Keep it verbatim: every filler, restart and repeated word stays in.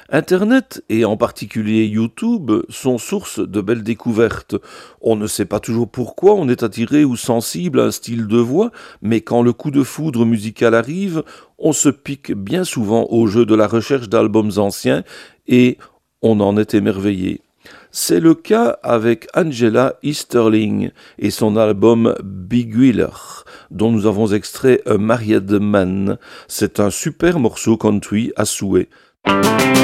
Internet, et en particulier YouTube, sont source de belles découvertes. On ne sait pas toujours pourquoi on est attiré ou sensible à un style de voix, mais quand le coup de foudre musical arrive, on se pique bien souvent au jeu de la recherche d'albums anciens et on en est émerveillé. C'est le cas avec Angela Easterling et son album Big Wheeler, dont nous avons extrait A Married Man. C'est un super morceau country à souhait.